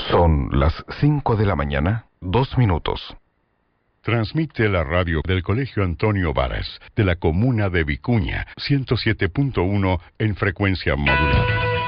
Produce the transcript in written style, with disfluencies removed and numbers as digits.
Son las 5 de la mañana, 2 minutos. Transmite la radio del Colegio Antonio Varas, de la comuna de Vicuña, 107.1 en frecuencia modulada.